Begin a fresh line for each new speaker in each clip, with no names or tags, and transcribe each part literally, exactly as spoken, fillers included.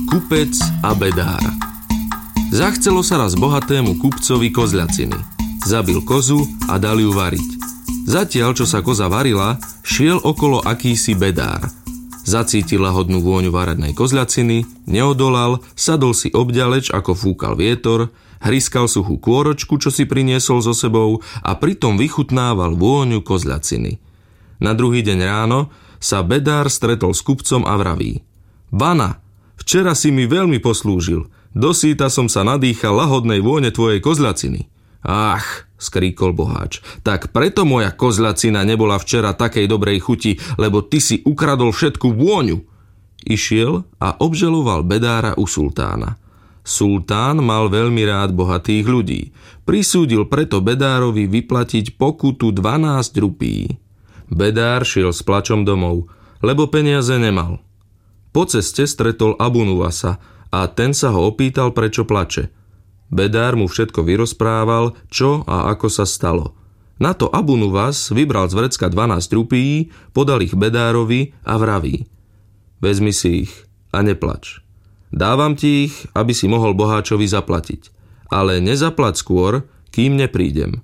Kupec a bedár. Zachcelo sa raz bohatému kupcovi kozľaciny. Zabil kozu a dal ju variť. Zatiaľ, čo sa koza varila, šiel okolo akýsi bedár. Zacítil lahodnú vôňu varenej kozľaciny, neodolal, sadol si obďaleč, ako fúkal vietor, hryskal suchú kôročku, čo si priniesol so sebou a pritom vychutnával vôňu kozľaciny. Na druhý deň ráno sa bedár stretol s kupcom a vraví: Bana, včera si mi veľmi poslúžil. Dosýta som sa nadýchal lahodnej vône tvojej kozľaciny. Ach, skríkol boháč, tak preto moja kozľacina nebola včera takej dobrej chuti, lebo ty si ukradol všetku vôňu. Išiel a obžaloval bedára u sultána. Sultán mal veľmi rád bohatých ľudí. Prisúdil preto bedárovi vyplatiť pokutu dvanásť rupí. Bedár šiel s plačom domov, lebo peniaze nemal. Po ceste stretol Abu Nuwasa a ten sa ho opýtal, prečo plače. Bedár mu všetko vyrozprával, čo a ako sa stalo. Na to Abu Nuwas vybral z vrecka dvanásť rupí, podal ich bedárovi a vraví: Vezmi si ich a neplač. Dávam ti ich, aby si mohol boháčovi zaplatiť, ale nezaplať skôr, kým neprídem.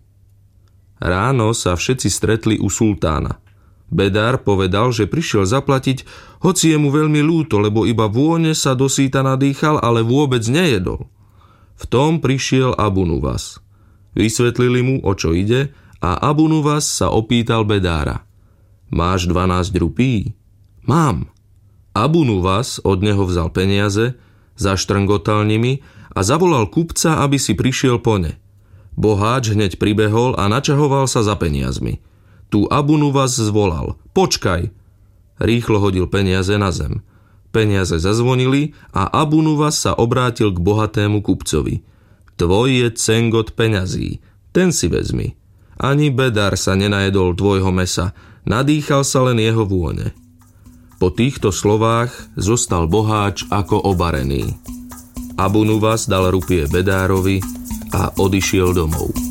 Ráno sa všetci stretli u sultána. Bedár povedal, že prišiel zaplatiť, hoci je mu veľmi ľúto, lebo iba vône sa dosýta nadýchal, ale vôbec nejedol. V tom prišiel Abu Nuwas. Vysvetlili mu, o čo ide, a Abu Nuwas sa opýtal bedára: Máš dvanásť rupí? Mám. Abu Nuwas od neho vzal peniaze, zaštrngotal nimi a zavolal kupca, aby si prišiel po ne. Boháč hneď pribehol a načahoval sa za peniazmi. Tu Abu Nuwas zvolal: Počkaj! Rýchlo hodil peniaze na zem. Peniaze zazvonili a Abu Nuwas sa obrátil k bohatému kupcovi. Tvoj je cengot peňazí, ten si vezmi. Ani bedár sa nenajedol tvojho mesa, nadýchal sa len jeho vône. Po týchto slovách zostal boháč ako obarený. Abu Nuwas dal rupie bedárovi a odišiel domov.